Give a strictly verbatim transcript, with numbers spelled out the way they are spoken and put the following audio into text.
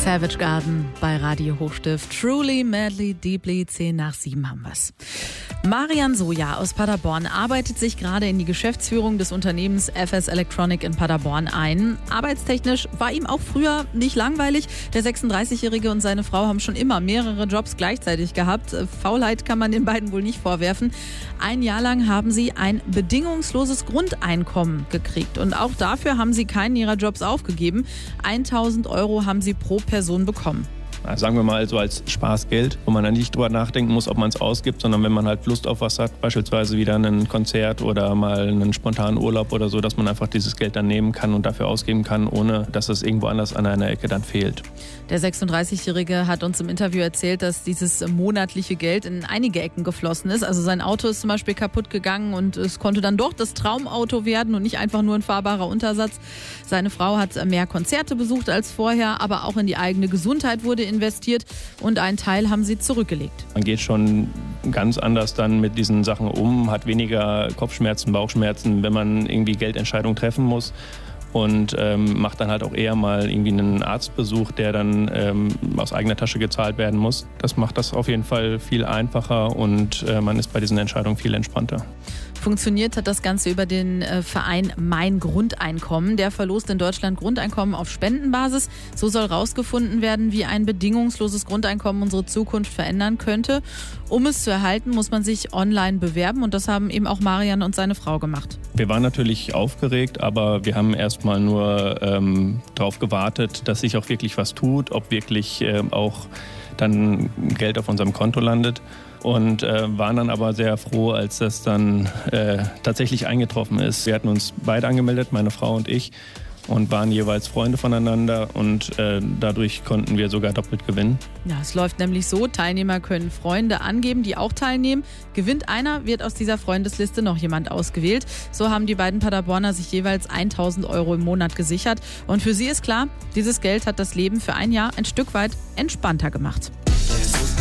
Savage Garden bei Radio Hochstift. Truly, madly, deeply, zehn nach sieben haben wir's. Marian Soja aus Paderborn arbeitet sich gerade in die Geschäftsführung des Unternehmens F S Electronic in Paderborn ein. Arbeitstechnisch war ihm auch früher nicht langweilig. Der sechsunddreißigjährige und seine Frau haben schon immer mehrere Jobs gleichzeitig gehabt. Faulheit kann man den beiden wohl nicht vorwerfen. Ein Jahr lang haben sie ein bedingungsloses Grundeinkommen gekriegt. Und auch dafür haben sie keinen ihrer Jobs aufgegeben. tausend Euro haben sie pro Person bekommen. Sagen wir mal so als Spaßgeld, wo man dann nicht drüber nachdenken muss, ob man es ausgibt, sondern wenn man halt Lust auf was hat, beispielsweise wieder ein Konzert oder mal einen spontanen Urlaub oder so, dass man einfach dieses Geld dann nehmen kann und dafür ausgeben kann, ohne dass es irgendwo anders an einer Ecke dann fehlt. Der sechsunddreißigjährige hat uns im Interview erzählt, dass dieses monatliche Geld in einige Ecken geflossen ist. Also sein Auto ist zum Beispiel kaputt gegangen und es konnte dann doch das Traumauto werden und nicht einfach nur ein fahrbarer Untersatz. Seine Frau hat mehr Konzerte besucht als vorher, aber auch in die eigene Gesundheit wurde investiert und einen Teil haben sie zurückgelegt. Man geht schon ganz anders dann mit diesen Sachen um, hat weniger Kopfschmerzen, Bauchschmerzen, wenn man irgendwie Geldentscheidungen treffen muss. Und ähm, macht dann halt auch eher mal irgendwie einen Arztbesuch, der dann ähm, aus eigener Tasche gezahlt werden muss. Das macht das auf jeden Fall viel einfacher und äh, man ist bei diesen Entscheidungen viel entspannter. Funktioniert hat das Ganze über den äh, Verein Mein Grundeinkommen. Der verlost in Deutschland Grundeinkommen auf Spendenbasis. So soll rausgefunden werden, wie ein bedingungsloses Grundeinkommen unsere Zukunft verändern könnte. Um es zu erhalten, muss man sich online bewerben und das haben eben auch Marian und seine Frau gemacht. Wir waren natürlich aufgeregt, aber wir haben erstmal nur ähm, darauf gewartet, dass sich auch wirklich was tut, ob wirklich äh, auch dann Geld auf unserem Konto landet. Und äh, waren dann aber sehr froh, als das dann äh, tatsächlich eingetroffen ist. Wir hatten uns beide angemeldet, meine Frau und ich, und waren jeweils Freunde voneinander und äh, dadurch konnten wir sogar doppelt gewinnen. Ja, es läuft nämlich so, Teilnehmer können Freunde angeben, die auch teilnehmen. Gewinnt einer, wird aus dieser Freundesliste noch jemand ausgewählt. So haben die beiden Paderborner sich jeweils tausend Euro im Monat gesichert. Und für sie ist klar, dieses Geld hat das Leben für ein Jahr ein Stück weit entspannter gemacht.